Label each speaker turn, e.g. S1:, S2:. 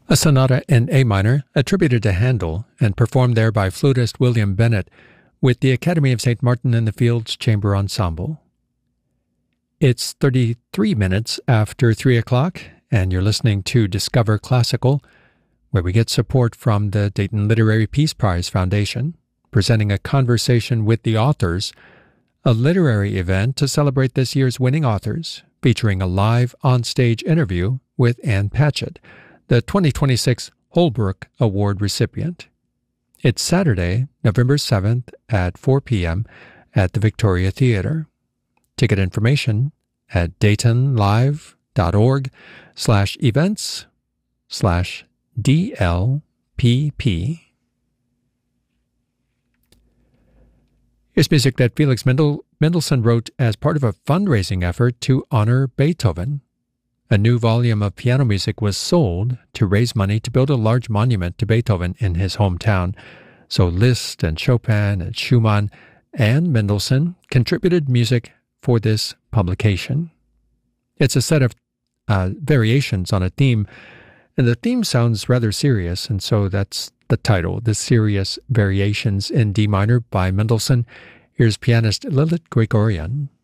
S1: a sonata in A minor attributed to Handel and performed there by flutist William Bennett with the Academy of St. Martin in the Fields Chamber Ensemble. It's 33 minutes after 3 o'clock, and you're listening to Discover Classical, where we get support from the Dayton Literary Peace Prize Foundation, presenting a conversation with the authors, a literary event to celebrate this year's winning authors, featuring a live on-stage interview with Ann Patchett, the 2026 Holbrook Award recipient. It's Saturday, November 7th at 4 p.m. at the Victoria Theater. Ticket information at daytonlive.org/events/DLPP. Here's music that Felix Mendelssohn wrote as part of a fundraising effort to honor Beethoven. A new volume of piano music was sold to raise money to build a large monument to Beethoven in his hometown. So Liszt and Chopin and Schumann and Mendelssohn contributed music for this publication. It's a set of variations on a theme, and the theme sounds rather serious, and so that's the title, The Serious Variations in D minor by Mendelssohn. Here's pianist Lilith Gregorian.